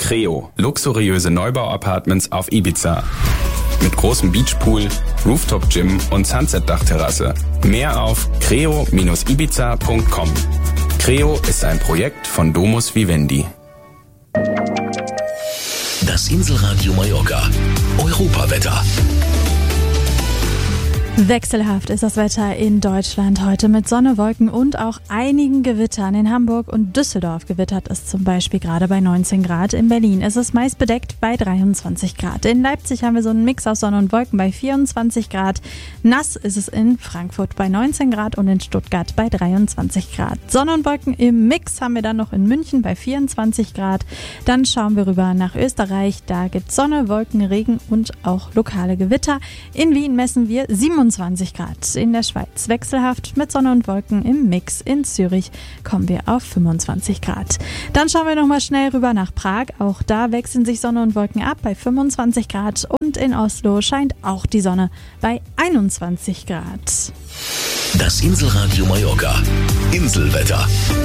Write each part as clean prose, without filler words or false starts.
Creo, luxuriöse Neubau-Apartments auf Ibiza. Mit großem Beachpool, Rooftop-Gym und Sunset-Dachterrasse. Mehr auf creo-ibiza.com. Creo ist ein Projekt von Domus Vivendi. Das Inselradio Mallorca. Europawetter. Wechselhaft ist das Wetter in Deutschland heute mit Sonne, Wolken und auch einigen Gewittern. In Hamburg und Düsseldorf gewittert es zum Beispiel gerade bei 19 Grad. In Berlin ist es meist bedeckt bei 23 Grad. In Leipzig haben wir so einen Mix aus Sonne und Wolken bei 24 Grad. Nass ist es in Frankfurt bei 19 Grad und in Stuttgart bei 23 Grad. Sonne und Wolken im Mix haben wir dann noch in München bei 24 Grad. Dann schauen wir rüber nach Österreich. Da gibt es Sonne, Wolken, Regen und auch lokale Gewitter. In Wien messen wir 27 Grad. In der Schweiz wechselhaft mit Sonne und Wolken im Mix. In Zürich kommen wir auf 25 Grad. Dann schauen wir nochmal schnell rüber nach Prag. Auch da wechseln sich Sonne und Wolken ab bei 25 Grad. Und in Oslo scheint auch die Sonne bei 21 Grad. Das Inselradio Mallorca. Inselwetter.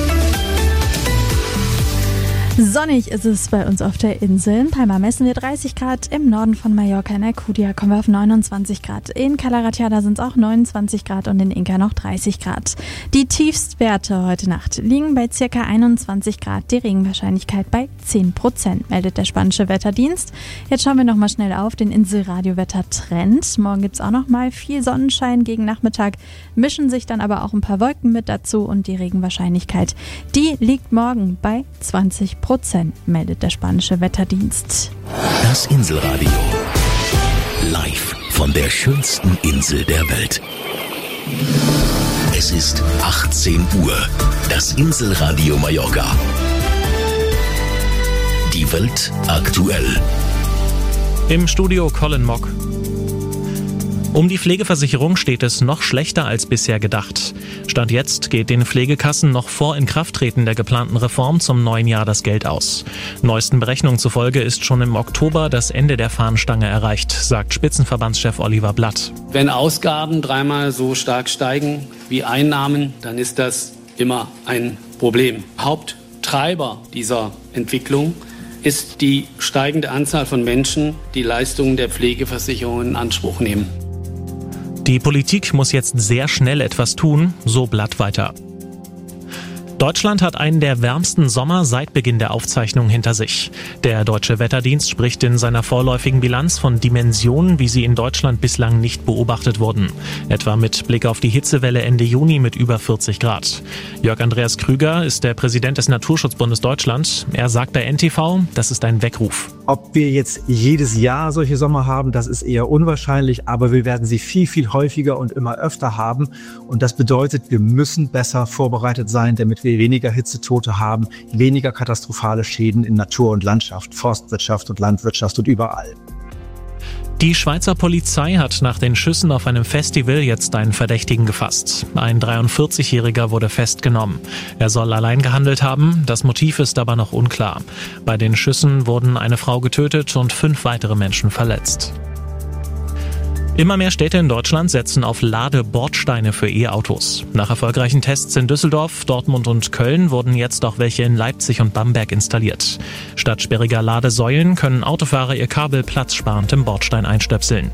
Sonnig ist es bei uns auf der Insel. In Palma messen wir 30 Grad, im Norden von Mallorca in Alcudia kommen wir auf 29 Grad. In Calaratiada sind es auch 29 Grad und in Inca noch 30 Grad. Die Tiefstwerte heute Nacht liegen bei ca. 21 Grad, die Regenwahrscheinlichkeit bei 10%, meldet der spanische Wetterdienst. Jetzt schauen wir nochmal schnell auf den Inselradio-Wetter-Trend. Morgen gibt es auch nochmal viel Sonnenschein gegen Nachmittag, mischen sich dann aber auch ein paar Wolken mit dazu und die Regenwahrscheinlichkeit, die liegt morgen bei 20%, meldet der spanische Wetterdienst. Das Inselradio. Live von der schönsten Insel der Welt. Es ist 18 Uhr. Das Inselradio Mallorca. Die Welt aktuell. Im Studio Colin Mock. Um die Pflegeversicherung steht es noch schlechter als bisher gedacht. Stand jetzt geht den Pflegekassen noch vor Inkrafttreten der geplanten Reform zum neuen Jahr das Geld aus. Neuesten Berechnungen zufolge ist schon im Oktober das Ende der Fahnenstange erreicht, sagt Spitzenverbandschef Oliver Blatt. Wenn Ausgaben dreimal so stark steigen wie Einnahmen, dann ist das immer ein Problem. Haupttreiber dieser Entwicklung ist die steigende Anzahl von Menschen, die Leistungen der Pflegeversicherung in Anspruch nehmen. Die Politik muss jetzt sehr schnell etwas tun, so Blatt weiter. Deutschland hat einen der wärmsten Sommer seit Beginn der Aufzeichnung hinter sich. Der Deutsche Wetterdienst spricht in seiner vorläufigen Bilanz von Dimensionen, wie sie in Deutschland bislang nicht beobachtet wurden. Etwa mit Blick auf die Hitzewelle Ende Juni mit über 40 Grad. Jörg Andreas Krüger ist der Präsident des Naturschutzbundes Deutschland. Er sagt bei NTV, das ist ein Weckruf. Ob wir jetzt jedes Jahr solche Sommer haben, das ist eher unwahrscheinlich, aber wir werden sie viel, viel häufiger und immer öfter haben. Und das bedeutet, wir müssen besser vorbereitet sein, damit wir weniger Hitzetote haben, weniger katastrophale Schäden in Natur und Landschaft, Forstwirtschaft und Landwirtschaft und überall. Die Schweizer Polizei hat nach den Schüssen auf einem Festival jetzt einen Verdächtigen gefasst. Ein 43-Jähriger wurde festgenommen. Er soll allein gehandelt haben, das Motiv ist aber noch unklar. Bei den Schüssen wurden eine Frau getötet und 5 weitere Menschen verletzt. Immer mehr Städte in Deutschland setzen auf Ladebordsteine für E-Autos. Nach erfolgreichen Tests in Düsseldorf, Dortmund und Köln wurden jetzt auch welche in Leipzig und Bamberg installiert. Statt sperriger Ladesäulen können Autofahrer ihr Kabel platzsparend im Bordstein einstöpseln.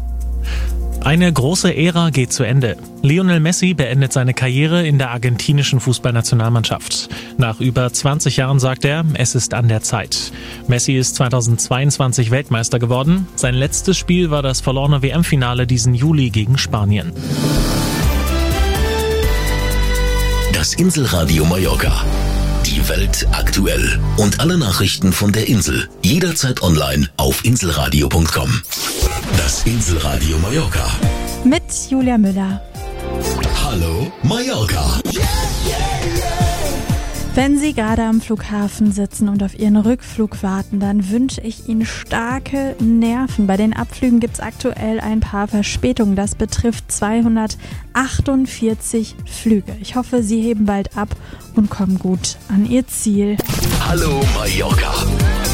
Eine große Ära geht zu Ende. Lionel Messi beendet seine Karriere in der argentinischen Fußballnationalmannschaft. Nach über 20 Jahren sagt er, es ist an der Zeit. Messi ist 2022 Weltmeister geworden. Sein letztes Spiel war das verlorene WM-Finale diesen Juli gegen Spanien. Das Inselradio Mallorca. Die Welt aktuell. Und alle Nachrichten von der Insel. Jederzeit online auf inselradio.com. Das Inselradio Mallorca. Mit Julia Müller. Hallo Mallorca. Wenn Sie gerade am Flughafen sitzen und auf Ihren Rückflug warten, dann wünsche ich Ihnen starke Nerven. Bei den Abflügen gibt es aktuell ein paar Verspätungen. Das betrifft 248 Flüge. Ich hoffe, Sie heben bald ab und kommen gut an Ihr Ziel. Hallo Mallorca.